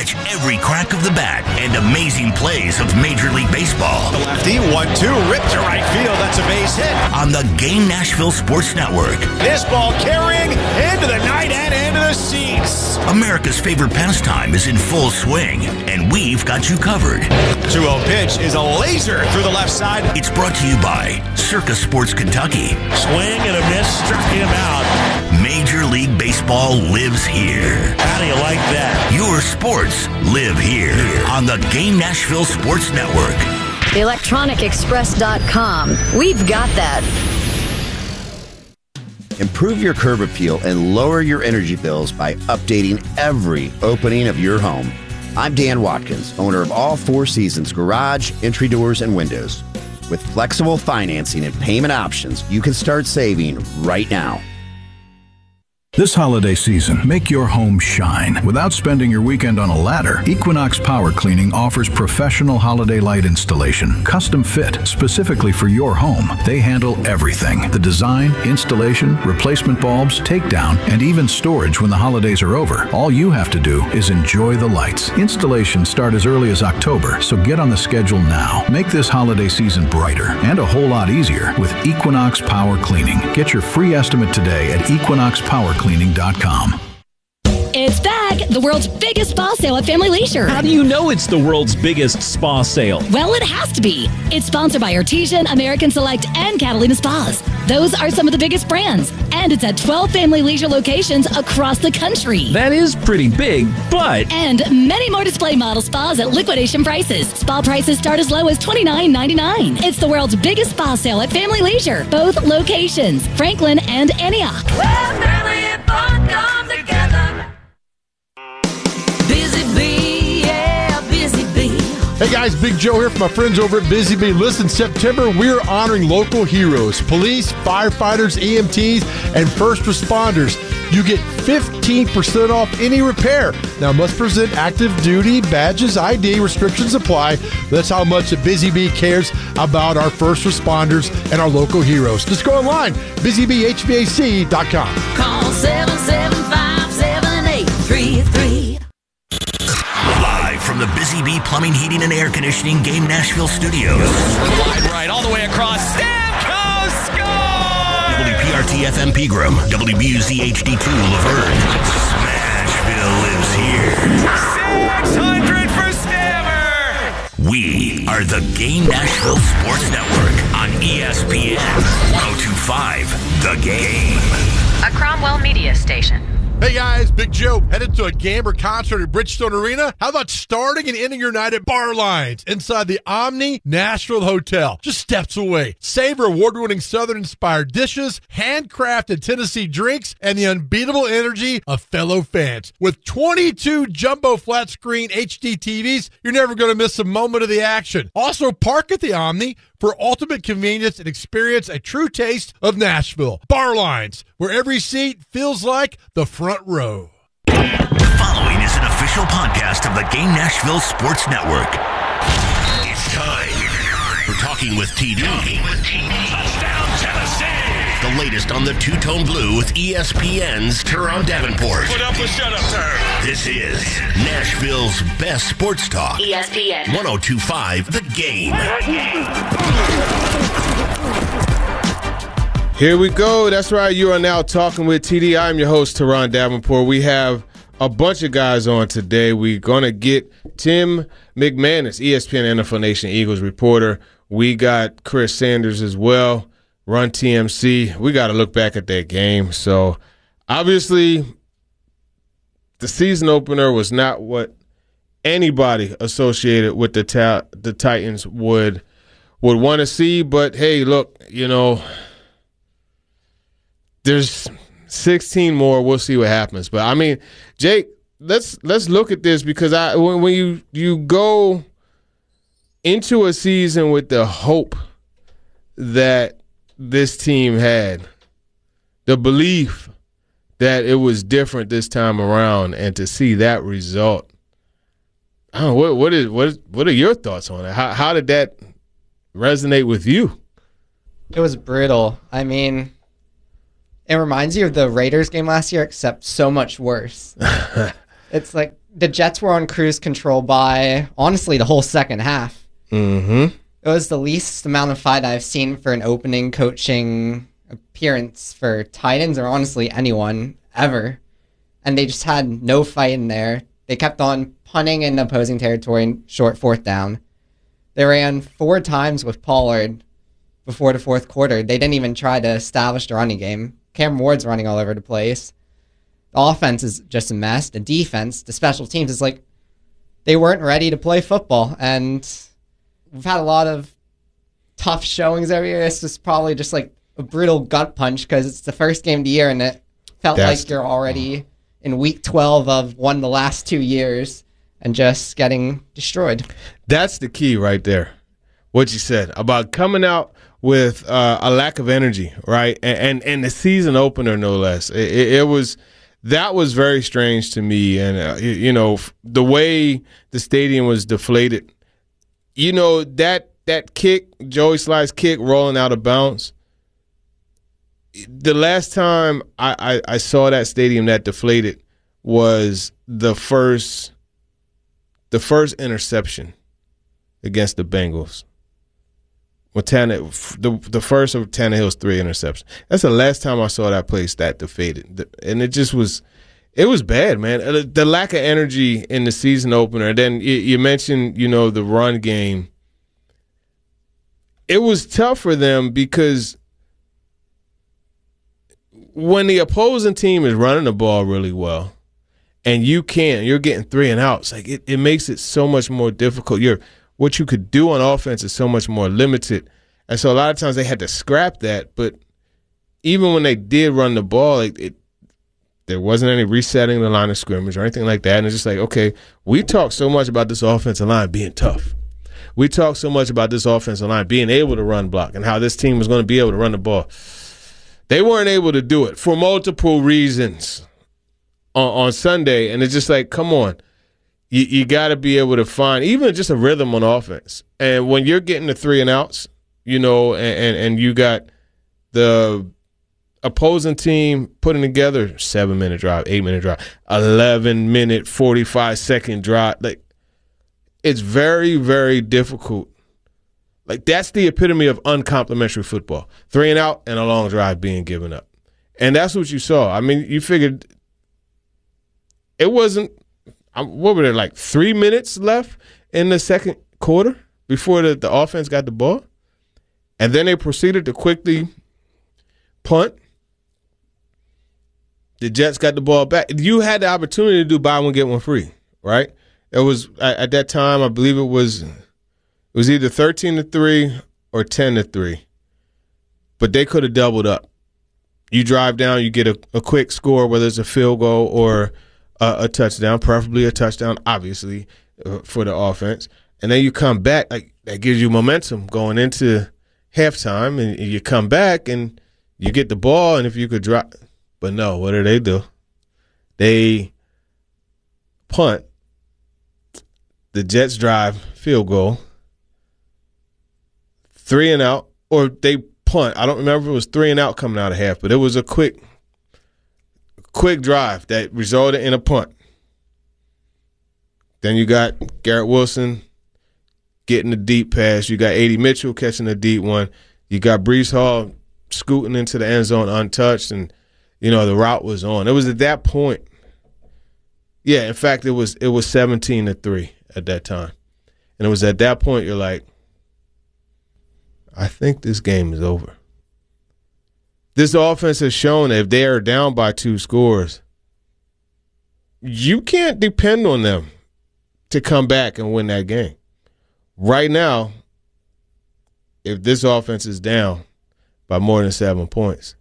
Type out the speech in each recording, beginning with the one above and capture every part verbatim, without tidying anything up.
Catch every crack of the bat and amazing plays of Major League Baseball. The lefty, one two, ripped to right field. That's a base hit. On the Game Nashville Sports Network. This ball carrying into the night and into the seats. America's favorite pastime is in full swing, and we've got you covered. two oh pitch is a laser through the left side. It's brought to you by Circa Sports Kentucky. Swing and a miss, struck him out. Major League Baseball lives here. How do you like that? Your sports live here on the Game Nashville Sports Network. electronic express dot com. We've got that. Improve your curb appeal and lower your energy bills by updating every opening of your home. I'm Dan Watkins, owner of All Four Seasons Garage, Entry Doors, and Windows. With flexible financing and payment options, you can start saving right now. This holiday season, make your home shine without spending your weekend on a ladder. Equinox Power Cleaning offers professional holiday light installation, custom fit specifically for your home. They handle everything: the design, installation, replacement bulbs, takedown, and even storage when the holidays are over. All you have to do is enjoy the lights. Installations start as early as October, so get on the schedule now. Make this holiday season brighter and a whole lot easier with Equinox Power Cleaning. Get your free estimate today at equinox power cleaning dot com. It's back! The world's biggest spa sale at Family Leisure. How do you know it's the world's biggest spa sale? Well, it has to be. It's sponsored by Artesian, American Select, and Catalina Spas. Those are some of the biggest brands. And it's at twelve Family Leisure locations across the country. That is pretty big, but... And many more display model spas at liquidation prices. Spa prices start as low as twenty-nine ninety-nine. It's the world's biggest spa sale at Family Leisure. Both locations, Franklin and Antioch. Well, family and fun come together. Busy Bee, yeah, Busy Bee. Hey guys, Big Joe here from my friends over at Busy Bee. Listen, September, we're honoring local heroes, police, firefighters, E M Ts, and first responders. You get fifteen percent off any repair. Now, must present active duty badges, I D, restrictions apply. That's how much Busy Bee cares about our first responders and our local heroes. Just go online, busy bee h v a c dot com. Call seven seven five, seven eight three three. Live from the Busy Bee Plumbing, Heating, and Air Conditioning Game Nashville Studios. Wide right, all the way across. Stamkos score! W P R T F M Pegram, W B U Z H D two Laverne. Smashville lives here. six hundred for Stammer! We are the Game Nashville Sports Network on E S P N one oh two point five, The Game. A Cromwell Media Station. Hey guys, Big Joe, headed to a Gamber concert at Bridgestone Arena? How about starting and ending your night at Bar Lines inside the Omni Nashville Hotel, just steps away? Savor award-winning Southern-inspired dishes, handcrafted Tennessee drinks, and the unbeatable energy of fellow fans. With twenty-two jumbo flat-screen H D T Vs, you're never going to miss a moment of the action. Also, park at the Omni for ultimate convenience and experience a true taste of Nashville. Bar Lines, where every seat feels like the front row. The following is an official podcast of the Game Nashville Sports Network. It's time for Talking with T D. Talking with T D. Touchdown, Tennessee! The latest on the two-tone blue with E S P N's Teron Davenport. Put up a shut-up turn. This is Nashville's best sports talk. E S P N one oh two point five, The Game. Here we go. That's right. You are now Talking with T D. I'm your host, Teron Davenport. We have a bunch of guys on today. We're going to get Tim McManus, E S P N N F L Nation Eagles reporter. We got Chris Sanders as well, Run T M C. We got to look back at that game. So, obviously, the season opener was not what anybody associated with the ta- the Titans would would want to see. But, hey, look, you know, there's sixteen more. We'll see what happens. But, I mean, Jake, let's let's look at this because I when, when you, you go into a season with the hope that this team had, the belief that it was different this time around, and to see that result, I don't know, what what is what what are your thoughts on it? How how did that resonate with you? It was brutal. I mean, it reminds you of the Raiders game last year, except so much worse. It's like the Jets were on cruise control by, honestly, the whole second half. Mm-hmm. It was the least amount of fight I've seen for an opening coaching appearance for Titans or honestly anyone ever. And they just had no fight in there. They kept on punting in opposing territory in short fourth down. They ran four times with Pollard before the fourth quarter. They didn't even try to establish the running game. Cam Ward's running all over the place. The offense is just a mess. The defense, the special teams, is like they weren't ready to play football. And we've had a lot of tough showings every year. This is probably just like a brutal gut punch because it's the first game of the year and it felt That's, like you're already in week twelve of one of the last two years and just getting destroyed. That's the key right there. What you said about coming out with uh, a lack of energy, right? And, and and the season opener, no less. It, it, it was that was very strange to me. And uh, you, you know, the way the stadium was deflated. You know, that that kick, Joey Sly's kick rolling out of bounds. The last time I, I, I saw that stadium that deflated was the first the first interception against the Bengals. When Tanner, the the first of Tannehill's three interceptions. That's the last time I saw that place that deflated, and it just was, it was bad, man. The lack of energy in the season opener. And then you, you mentioned, you know, the run game. It was tough for them because when the opposing team is running the ball really well, and you can't, you're getting three and outs. Like it, it makes it so much more difficult. You're what you could do on offense is so much more limited. And so a lot of times they had to scrap that. But even when they did run the ball, it, it there wasn't any resetting the line of scrimmage or anything like that. And it's just like, okay, we talk so much about this offensive line being tough. We talk so much about this offensive line being able to run block and how this team was going to be able to run the ball. They weren't able to do it for multiple reasons on, on Sunday. And it's just like, come on. You, you got to be able to find even just a rhythm on offense. And when you're getting the three and outs, you know, and, and, and you got the opposing team putting together seven-minute drive, eight-minute drive, eleven-minute, forty-five-second drive. Like, it's very, very difficult. Like, that's the epitome of uncomplimentary football. Three and out and a long drive being given up. And that's what you saw. I mean, you figured it wasn't – what were there, like three minutes left in the second quarter before the, the offense got the ball? And then they proceeded to quickly punt. The Jets got the ball back. You had the opportunity to do buy one, get one free, right? It was at, at that time, I believe it was it was either thirteen to three or ten to three. But they could have doubled up. You drive down, you get a, a quick score, whether it's a field goal or a, a touchdown, preferably a touchdown, obviously, uh, for the offense. And then you come back, like that gives you momentum going into halftime, and you come back and you get the ball, and if you could drop. But no, what do they do? They punt. The Jets drive, field goal, three and out, or they punt. I don't remember if it was three and out coming out of half, but it was a quick, quick drive that resulted in a punt. Then you got Garrett Wilson getting the deep pass. You got A D Mitchell catching the deep one. You got Breece Hall scooting into the end zone untouched, and you know the route was on. It was at that point. Yeah, in fact, it was it was seventeen to three at that time, and it was at that point you're like, I think this game is over. This offense has shown that if they are down by two scores, you can't depend on them to come back and win that game. Right now, if this offense is down by more than seven points,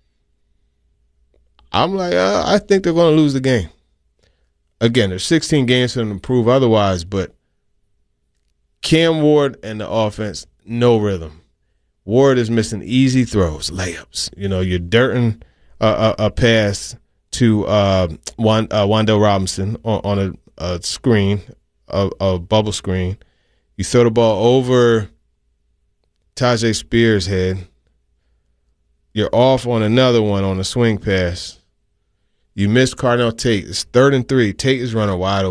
I'm like, uh, I think they're going to lose the game. Again, there's sixteen games for them to prove otherwise, but Cam Ward and the offense, no rhythm. Ward is missing easy throws, layups. You know, you're dirting a, a, a pass to uh, Wand, uh, Wan'Dale Robinson on, on a, a screen, a, a bubble screen. You throw the ball over Tyjae Spears' head. You're off on another one on a swing pass. You missed Cardinal Tate. It's third and three. Tate is running wide open.